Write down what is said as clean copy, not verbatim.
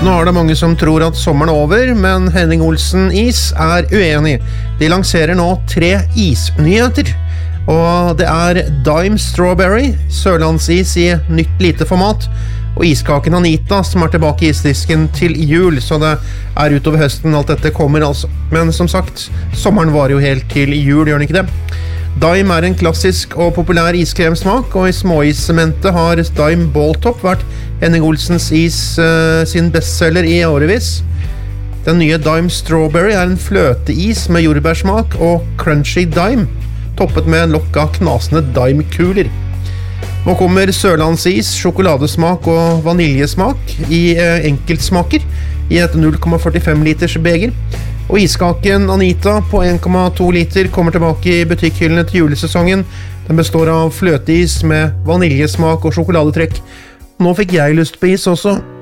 Nå er det mange som tror at sommeren er over, men Henning Olsen Is er uenig. De lanserer nå 3 isnyheter. Og det er Dime Strawberry, sørlandsis i nytt lite format, og iskaken Anita som er tilbake i isdisken til jul, så det er utover høsten alt dette kommer altså. Men som sagt, sommeren var jo helt til jul, gjør den ikke det? Dime er en klassisk og populær iskremsmak, og i småissementet har Dime Balltop vært Henning Olsens Is sin bestseller i årevis. Den nye Dime Strawberry er en fløteis med jordbærsmak og crunchy Dime, toppet med en lokk av knasende Dime-kuler. Nå kommer sørlandsis, sjokoladesmak og vaniljesmak i enkeltsmaker i et 0,45 liters beger. Og iskaken Anita på 1,2 liter kommer tilbake i butikkhyllene til julesesongen. Den består av fløteis med vaniljesmak og sjokoladetrekk. Nå fikk jeg lyst på is også.